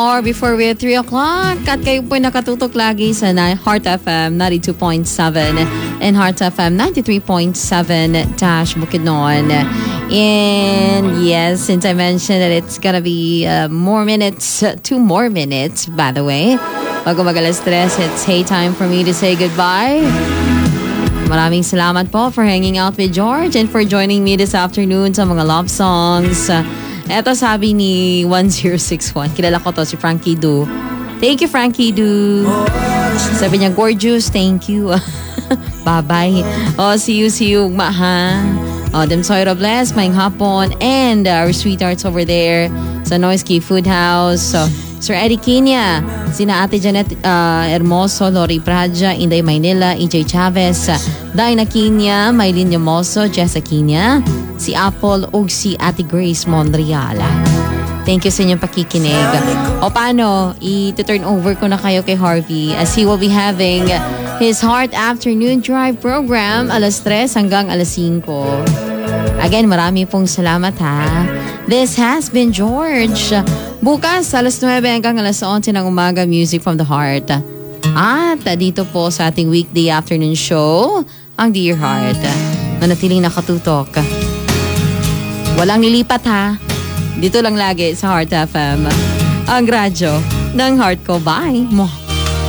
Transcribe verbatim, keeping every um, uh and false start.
Or before we at three o'clock at kayo po nakatutok lagi sa Heart F M ninety-two point seven and Heart F M ninety-three point seven dash Bukidnon. And yes, since I mentioned that it's gonna be uh, more minutes, two more minutes by the way. Bago mag-alas tres, it's hey time for me to say goodbye. Maraming salamat po for hanging out with George and for joining me this afternoon sa mga love songs. Eto sabi ni one zero six one, kilala ko to si Frankie Du. Thank you Frankie Du. Sabi niya, gorgeous, thank you. Bye-bye. Oh, see you, see you, ugma ha. Oh, them soy robles, maing hapon, and uh, our sweethearts over there sa Noisky Food House. So, Sir Eddie Kenya, sina Ate Janet uh, Hermoso, Lori Praja, Inday Maynila, E J Chavez, Dina Kenya, Maylin Yamoso, Jessa Kenya, si Apple, ug si Ate Grace Monreal. Thank you sa inyong pakikinig. O paano, i-turn over ko na kayo kay Harvey as he will be having his Heart Afternoon Drive program alas tres hanggang alas singko. Again, marami pong salamat ha. This has been George. Bukas, alas nuwebe hanggang alas onse ng umaga, Music from the Heart. At dito po sa ating weekday afternoon show, ang Dear Heart. Manatiling nakatutok. Walang nilipat ha. Dito lang lagi sa Heart F M. Ang radyo ng heart ko. Bye! Mo.